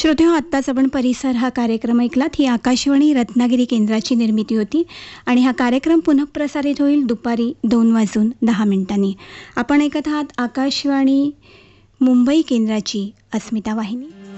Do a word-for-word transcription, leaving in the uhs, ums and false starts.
श्रोते हो, आत्ताच आपण परिसर हा कार्यक्रम ऐकलात. ही आकाशवाणी रत्नागिरी केंद्राची निर्मिती होती आणि हा कार्यक्रम पुनः प्रसारित होईल दुपारी दोन वाजून दहा मिनिटांनी. आपण ऐकत आहात आकाशवाणी मुंबई केंद्राची अस्मिता वाहिनी.